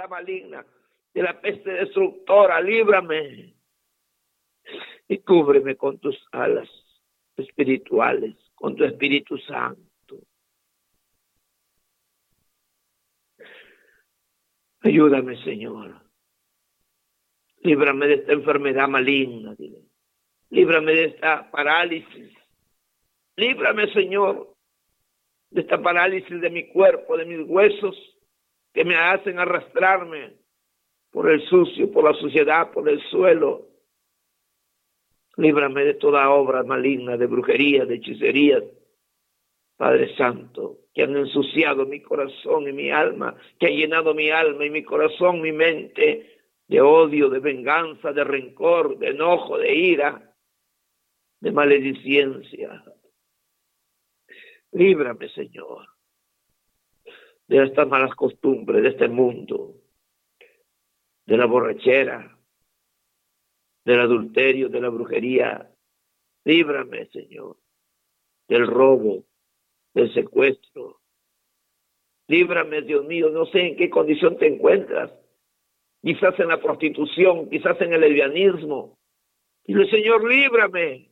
enfermedad maligna, de la peste destructora. Líbrame y cúbreme con tus alas espirituales, con tu Espíritu Santo. Ayúdame, Señor. Líbrame de esta enfermedad maligna, dile. Líbrame de esta parálisis. Líbrame, Señor, de esta parálisis de mi cuerpo, de mis huesos, que me hacen arrastrarme por el sucio, por la suciedad, por el suelo. Líbrame de toda obra maligna, de brujería, de hechicerías, Padre Santo, que han ensuciado mi corazón y mi alma, que han llenado mi alma y mi corazón, mi mente, de odio, de venganza, de rencor, de enojo, de ira, de maledicencia. Líbrame, Señor, de estas malas costumbres de este mundo, de la borrachera, del adulterio, de la brujería. Líbrame, Señor, del robo, del secuestro. Líbrame, Dios mío, no sé en qué condición te encuentras. Quizás en la prostitución, quizás en el lesbianismo. Dile, Señor, líbrame.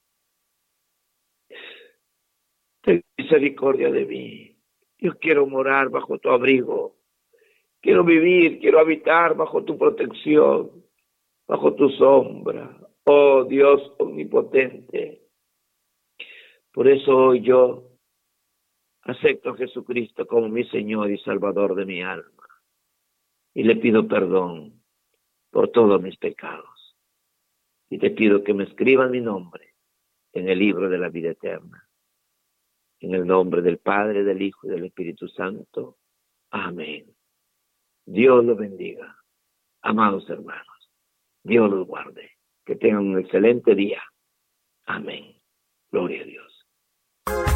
Ten misericordia de mí. Yo quiero morar bajo tu abrigo. Quiero vivir, quiero habitar bajo tu protección, bajo tu sombra. Oh Dios omnipotente. Por eso hoy yo acepto a Jesucristo como mi Señor y Salvador de mi alma. Y le pido perdón por todos mis pecados. Y te pido que me escriban mi nombre en el libro de la vida eterna. En el nombre del Padre, del Hijo y del Espíritu Santo. Amén. Dios los bendiga. Amados hermanos, Dios los guarde. Que tengan un excelente día. Amén. Gloria a Dios.